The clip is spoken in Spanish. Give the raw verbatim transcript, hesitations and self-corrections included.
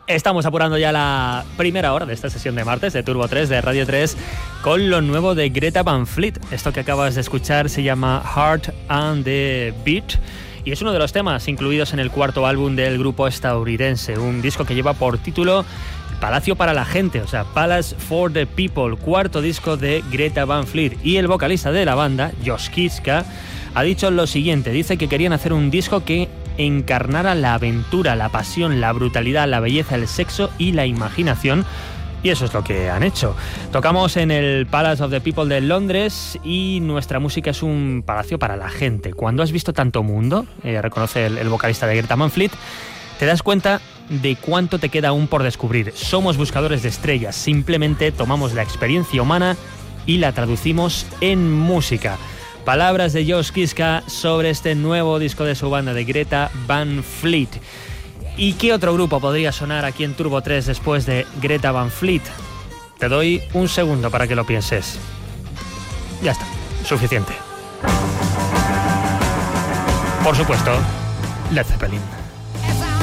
Estamos apurando ya la primera hora de esta sesión de martes de Turbo tres de Radio tres con lo nuevo de Greta Van Fleet. Esto que acabas de escuchar se llama Heart and the Beat y es uno de los temas incluidos en el cuarto álbum del grupo estadounidense, un disco que lleva por título Palacio para la gente, o sea, Palace for the People, cuarto disco de Greta Van Fleet. Y el vocalista de la banda, Josh Kiszka, ha dicho lo siguiente, dice que querían hacer un disco que encarnara la aventura, la pasión, la brutalidad, la belleza, el sexo y la imaginación. Y eso es lo que han hecho. Tocamos en el Palace of the People de Londres y nuestra música es un palacio para la gente. Cuando has visto tanto mundo, eh, reconoce el, el vocalista de Greta Van Fleet, te das cuenta de cuánto te queda aún por descubrir. Somos buscadores de estrellas, simplemente tomamos la experiencia humana y la traducimos en música. Palabras de Josh Kiszka sobre este nuevo disco de su banda, de Greta Van Fleet. ¿Y qué otro grupo podría sonar aquí en Turbo tres después de Greta Van Fleet? Te doy un segundo para que lo pienses. Ya está, suficiente. Por supuesto, Led Zeppelin.